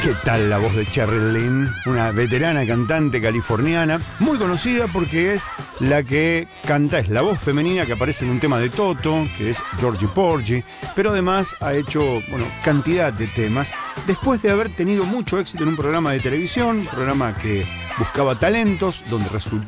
¿Qué tal la voz de Cheryl Lynn? Una veterana cantante californiana, muy conocida porque es la que canta, es la voz femenina que aparece en un tema de Toto, que es Georgie Porgy, pero además ha hecho, cantidad de temas, después de haber tenido mucho éxito en un programa de televisión, un programa que buscaba talentos, donde